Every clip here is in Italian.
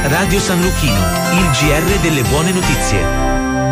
Radio San Lucchino, il GR delle buone notizie.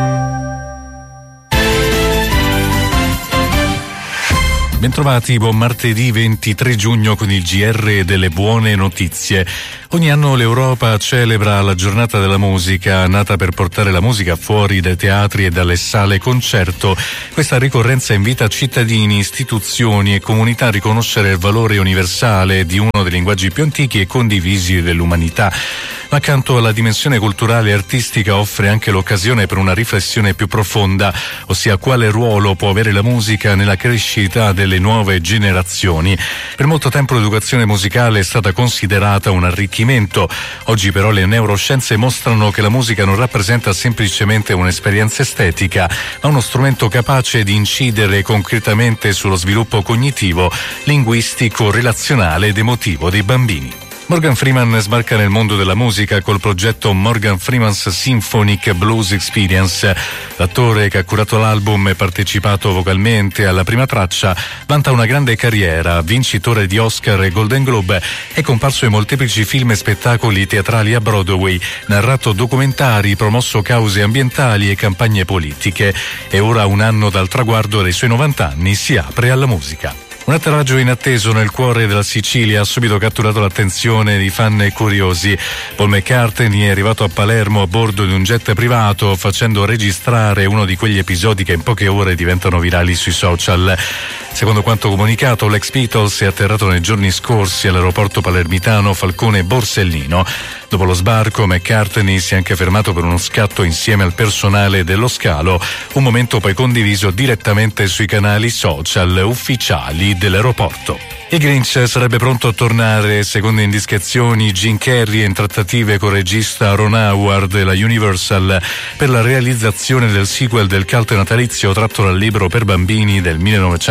Bentrovati, buon martedì 23 giugno con il GR delle buone notizie. Ogni anno l'Europa celebra la giornata della musica, nata per portare la musica fuori dai teatri e dalle sale concerto. Questa ricorrenza invita cittadini, istituzioni e comunità a riconoscere il valore universale di uno dei linguaggi più antichi e condivisi dell'umanità. Ma accanto alla dimensione culturale e artistica offre anche l'occasione per una riflessione più profonda, ossia quale ruolo può avere la musica nella crescita delle nuove generazioni. Per molto tempo l'educazione musicale è stata considerata un arricchimento. Oggi però le neuroscienze mostrano che la musica non rappresenta semplicemente un'esperienza estetica, ma uno strumento capace di incidere concretamente sullo sviluppo cognitivo, linguistico, relazionale ed emotivo dei bambini. Morgan Freeman sbarca nel mondo della musica col progetto Morgan Freeman's Symphonic Blues Experience. L'attore che ha curato l'album e partecipato vocalmente alla prima traccia vanta una grande carriera, vincitore di Oscar e Golden Globe, è comparso in molteplici film e spettacoli teatrali a Broadway, narrato documentari, promosso cause ambientali e campagne politiche. E ora, un anno dal traguardo dei suoi 90 anni, si apre alla musica. Un atterraggio inatteso nel cuore della Sicilia ha subito catturato l'attenzione di fan e curiosi. Paul McCartney è arrivato a Palermo a bordo di un jet privato, facendo registrare uno di quegli episodi che in poche ore diventano virali sui social. Secondo quanto comunicato, l'ex Beatles è atterrato nei giorni scorsi all'aeroporto palermitano Falcone Borsellino. Dopo lo sbarco, McCartney si è anche fermato per uno scatto insieme al personale dello scalo, un momento poi condiviso direttamente sui canali social ufficiali dell'aeroporto. Il Grinch sarebbe pronto a tornare. Secondo indiscrezioni, Jim Carrey è in trattative con il regista Ron Howard della Universal per la realizzazione del sequel del cult natalizio tratto dal libro per bambini del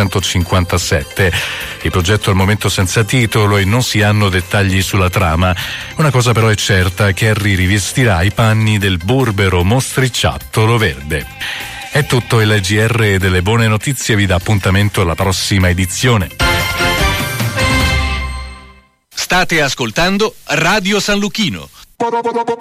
1957. Il progetto al momento senza titolo e non si hanno dettagli sulla trama. Una cosa però è certa: Carrey rivestirà i panni del burbero mostriciattolo verde. È tutto, il GR delle buone notizie vi dà appuntamento alla prossima edizione. State ascoltando Radio San Lucchino.